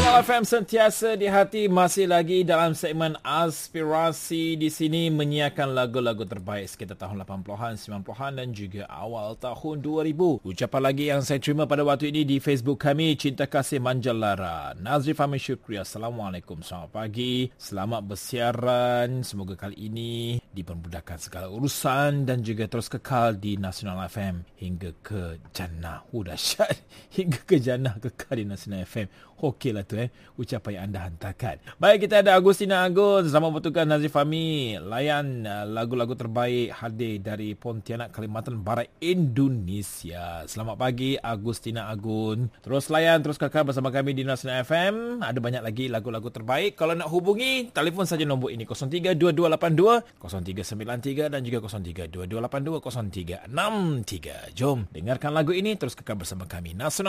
Nasional FM sentiasa di hati, masih lagi dalam segmen Aspirasi. Di sini menyiarkan lagu-lagu terbaik sekitar tahun 80-an, 90-an dan juga awal tahun 2000. Ucapan lagi yang saya terima pada waktu ini di Facebook kami, Cinta Kasih Manjalara. Nazri Fahmi Syukri, Assalamualaikum, selamat pagi, selamat bersiaran. Semoga kali ini dipermudahkan segala urusan dan juga terus kekal di Nasional FM hingga ke jannah. Dahsyat. Hingga ke jannah kekal di Nasional FM. Okeylah tu ucapan yang anda hantarkan. Baik, kita ada Agustina Agun sama bertugas Nazif Fahmi. Layan lagu-lagu terbaik hadir dari Pontianak, Kalimantan Barat, Indonesia. Selamat pagi Agustina Agun. Terus layan, terus kekal bersama kami di Nasional FM. Ada banyak lagi lagu-lagu terbaik. Kalau nak hubungi, telefon saja nombor ini 032282 0393 dan juga 032282 0363. Jom dengarkan lagu ini, terus kekal bersama kami Nasional